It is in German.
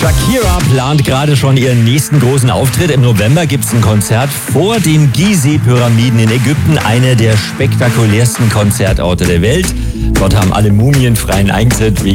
Shakira plant gerade schon ihren nächsten großen Auftritt. Im November gibt es ein Konzert vor den Gizeh-Pyramiden in Ägypten, einer der spektakulärsten Konzertorte der Welt. Dort haben alle Mumien freien Eintritt.